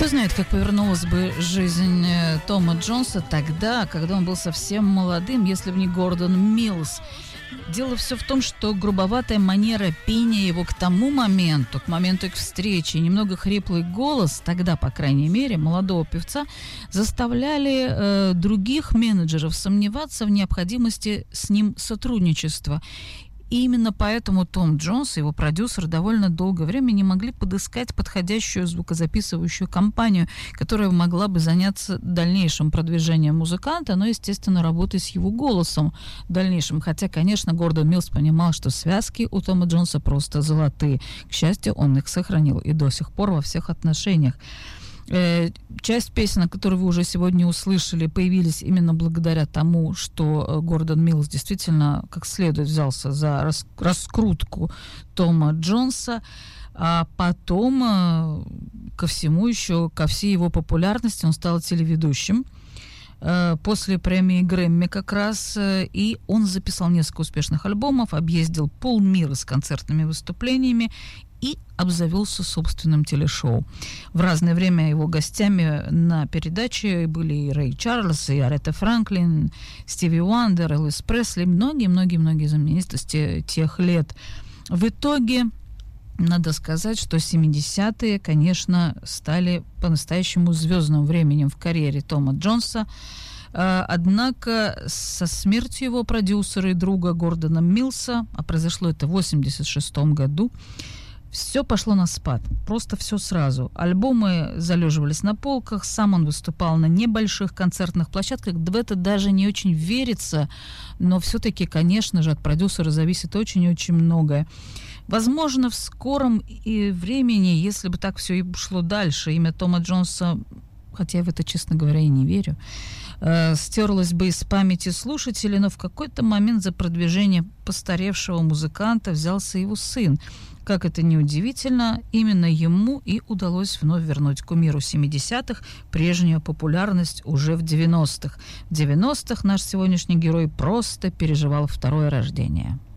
знает, как повернулась бы жизнь Тома Джонса тогда, когда он был совсем молодым, если бы не Гордон Миллс. Дело все в том, что грубоватая манера пения его к тому моменту, к моменту их встречи, немного хриплый голос, тогда, по крайней мере, молодого певца, заставляли других менеджеров сомневаться в необходимости с ним сотрудничества. И именно поэтому Том Джонс и его продюсер довольно долгое время не могли подыскать подходящую звукозаписывающую компанию, которая могла бы заняться дальнейшим продвижением музыканта, но, естественно, работой с его голосом в дальнейшем. Хотя, конечно, Гордон Миллс понимал, что связки у Тома Джонса просто золотые. К счастью, он их сохранил и до сих пор во всех отношениях. Часть песен, которые вы уже сегодня услышали, появились именно благодаря тому, что Гордон Миллс действительно как следует взялся за раскрутку Тома Джонса, а потом ко всему еще, ко всей его популярности он стал телеведущим после премии Грэмми как раз, и он записал несколько успешных альбомов, объездил полмира с концертными выступлениями и обзавелся собственным телешоу. В разное время его гостями на передаче были и Рэй Чарльз, и Аретта Франклин, Стиви Уандер, Элвис Пресли, многие-многие знаменитости тех лет. В итоге надо сказать, что 70-е, конечно, стали по-настоящему звездным временем в карьере Тома Джонса. Однако со смертью его продюсера и друга Гордона Миллса, а произошло это в 1986 году, все пошло на спад, просто все сразу. Альбомы залеживались на полках, сам он выступал на небольших концертных площадках, в это даже не очень верится, но все-таки, конечно же, от продюсера зависит очень-очень многое. Возможно, в скором времени, если бы так все и шло дальше, имя Тома Джонса, хотя я в это, честно говоря, и не верю, стерлось бы из памяти слушателей, но в какой-то момент за продвижение постаревшего музыканта взялся его сын. Как это ни удивительно, именно ему и удалось вновь вернуть кумиру 70-х прежнюю популярность уже в 90-х. В 90-х наш сегодняшний герой просто переживал второе рождение.